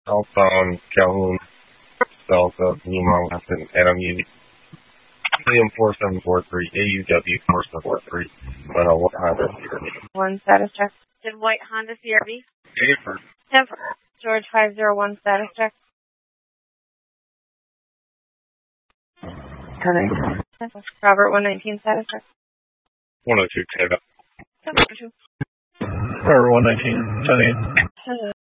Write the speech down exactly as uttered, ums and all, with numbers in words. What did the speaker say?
Southbound Calhoun, Delta, Lima, Weston, Adam Union. William four seven four three, A U W four seven four three, Honda C R V. One status check. Did white Honda C R V? Jennifer. Jennifer. George five zero one status check. Turning. Robert one nineteen status check. one oh two, ten. Robert one nineteen, ten eight.